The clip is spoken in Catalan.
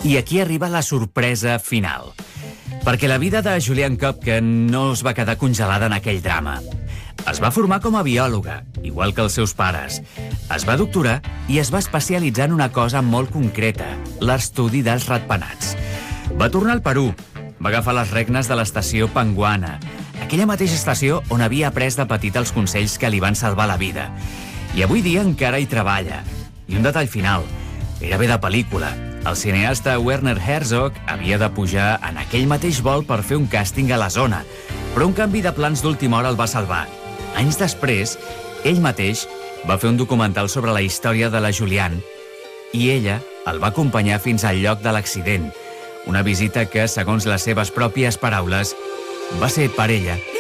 I aquí arriba la sorpresa final. Perquè la vida de Juliane Koepke no es va quedar congelada en aquell drama. Es va formar com a biòloga, igual que els seus pares. Es va doctorar i es va especialitzar en una cosa molt concreta, l'estudi dels ratpenats. Va tornar al Perú, va agafar les regnes de l'estació Panguana, aquella mateixa estació on havia après de petit els consells que li van salvar la vida. I avui dia encara hi treballa. I un detall final, gairebé de pel·lícula. El cineasta Werner Herzog havia de pujar en aquell mateix vol per fer un càsting a la zona, però un canvi de plans d'última hora el va salvar. Anys després, ell mateix va fer un documental sobre la història de la Juliane i ella el va acompanyar fins al lloc de l'accident. Una visita que, segons les seves pròpies paraules, va ser per ella